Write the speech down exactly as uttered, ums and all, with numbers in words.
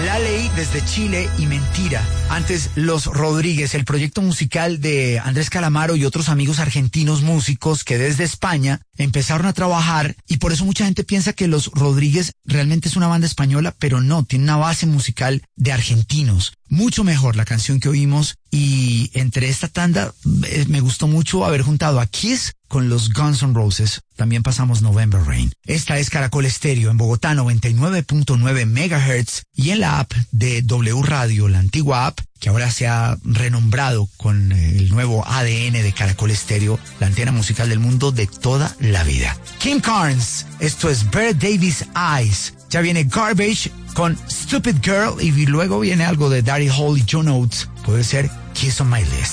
La Ley desde Chile y Mentira. Antes, Los Rodríguez, el proyecto musical de Andrés Calamaro y otros amigos argentinos músicos que desde España empezaron a trabajar, y por eso mucha gente piensa que Los Rodríguez realmente es una banda española, pero no, tiene una base musical de argentinos. Mucho mejor la canción que oímos, y entre esta tanda eh, me gustó mucho haber juntado a Kiss con los Guns N' Roses. También pasamos November Rain. Esta es Caracol Estéreo en Bogotá, noventa y nueve punto nueve megahertz, y en la app de W Radio, la antigua app, que ahora se ha renombrado con el nuevo A D N de Caracol Estéreo, la antena musical del mundo de toda la vida. Kim Carnes, esto es Bette Davis Eyes. Ya viene Garbage con Stupid Girl, y luego viene algo de Daddy Hall y John Oates. Puede ser Kiss on My List.